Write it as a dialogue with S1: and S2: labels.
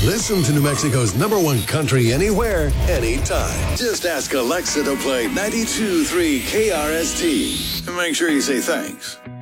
S1: Listen to New Mexico's #1 country anywhere, anytime. Just ask Alexa to play 92.3 KRST. And make sure you say thanks.